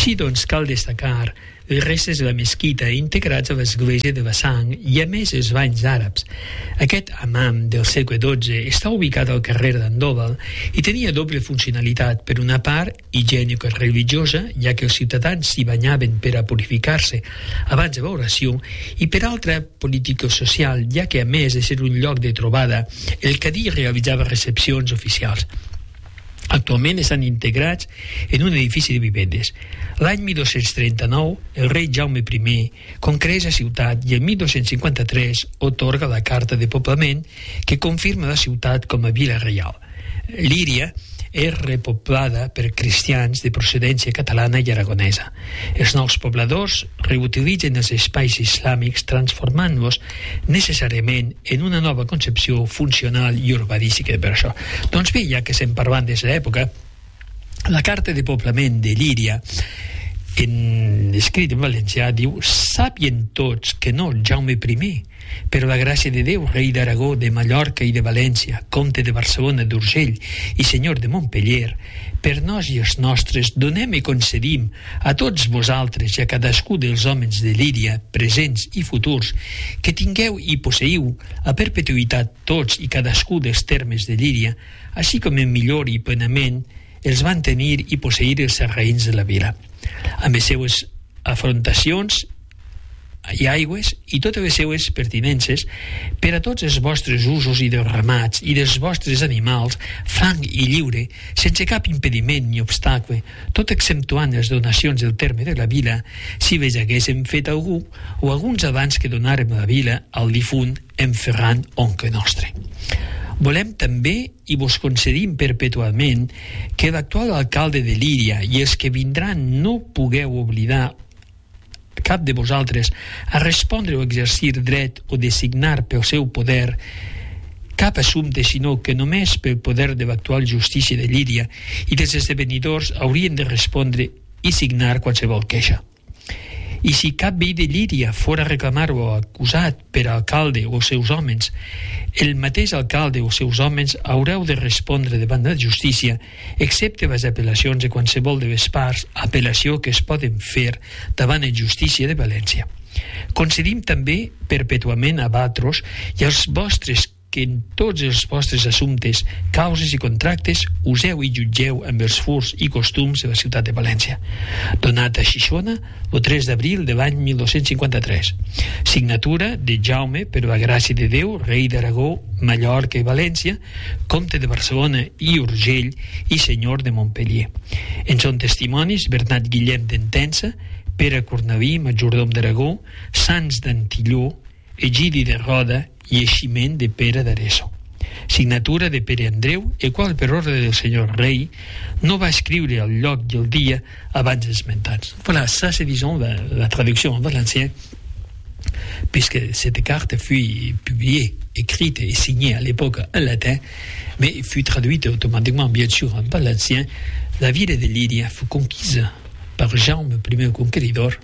Així, doncs, cal destacar les restes de la mesquita integrats a l'església de Bassang i, a més, els banys àrabs. Aquest hammam del segle XII està ubicat al carrer d'Andòval i tenia doble funcionalitat. Per una part, higiènica i religiosa, ja que els ciutadans s'hi banyaven per a purificar-se abans de l'oració, i per altra, político-social, ja que, a més de ser un lloc de trobada, el cadí realitzava recepcions oficials. Actualment estan integrats en un edifici de vivendes. L'any 1239, el rei Jaume I concreeix la ciutat i en 1253 otorga la carta de poblament que confirma la ciutat com a vila reial. Líria és repoblada per cristians de procedència catalana i aragonesa. Els nous pobladors reutilitzen els espais islàmics transformant-los necessàriament en una nova concepció funcional i urbanística per això. Doncs bé, ja que estem parlant de l'època, la carta de poblament de Líria, escrit en valencià, diu: «Sàpien tots que no Jaume I, per la gràcia de Déu, rei d'Aragó, de Mallorca i de València, comte de Barcelona, d'Urgell i senyor de Montpellier, per nós i els nostres donem i concedim a tots vosaltres i a cadascú dels homes de Líria, presents i futurs, que tingueu i posseiu a perpetuïtat tots i cadascú dels termes de Líria, així com en millor i plenament els van tenir i posseir els sarraïns de la vila, amb les seues afrontacions i aigües i totes les seues pertinences per a tots els vostres usos i dels ramats i dels vostres animals, franc i lliure, sense cap impediment ni obstacle, tot exceptuant les donacions del terme de la vila, si les haguéssim fet algú o alguns abans que donàrem la vila al difunt en Ferran, oncle nostre. Volem també i vos concedim perpetualment que l'actual alcalde de Líria i els que vindran no pugueu oblidar cap de vosaltres a respondre o exercir dret o designar pel seu poder cap assumpte, sinó que només pel poder de l'actual justícia de Líria i dels esdevenidors haurien de respondre i signar qualsevol queixa. I si cap veí de Líria fora a reclamar o acusat per alcalde o seus homes, el mateix alcalde o seus homes haureu de respondre davant la justícia, excepte les apel·lacions de qualsevol de les parts, apel·lació que es poden fer davant la justícia de València. Concedim també perpetuament a vosaltres i als vostres que en tots els vostres assumptes, causes i contractes useu i jutgeu amb els furs i costums de la ciutat de València. Donat a Xixona el 3 d'abril de l'any 1253. Signatura de Jaume, per la gràcia de Déu, rei d'Aragó, Mallorca i València, comte de Barcelona i Urgell i senyor de Montpellier. En són testimonis Bernat Guillem d'Entença, Pere Cornelí, majordom d'Aragó, Sans d'Antilló, Egidi de Roda i Eiximent de Pere d'Areso. Signatura de Pere Andreu, el qual, per ordre del senyor rei, no va escriure el lloc i el dia abans esmentats. Voilà, ça c'est, disons, la traduction en valencien, puisque cette carte fut publiée, écrite et signée à l'époque en latin, mais fut traduite automatiquement, bien sûr, en valencien. La ville de Líria fut conquise par Jaume I le Conquéridor,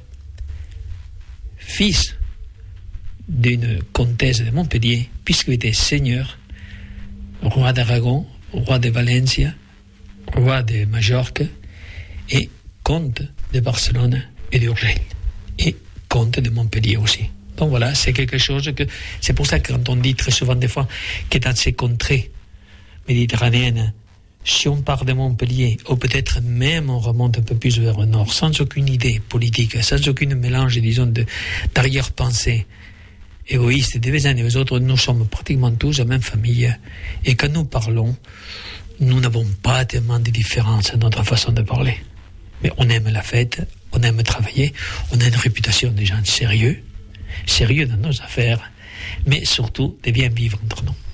fils d'une comtesse de Montpellier, puisqu'il était seigneur, roi d'Aragon, roi de Valencia, roi de Majorque et comte de Barcelone et d'Urgell et comte de Montpellier aussi. Donc voilà, c'est quelque chose que... C'est pour ça que quand on dit très souvent des fois que dans ces contrées méditerranéennes, si on part de Montpellier, ou peut-être même on remonte un peu plus vers le nord, sans aucune idée politique, sans aucun mélange, disons, d'arrière-pensée égoïste des uns et des autres, nous sommes pratiquement tous la même famille. Et quand nous parlons, nous n'avons pas tellement de différences dans notre façon de parler. Mais on aime la fête, on aime travailler, on a une réputation de gens sérieux dans nos affaires, mais surtout de bien vivre entre nous.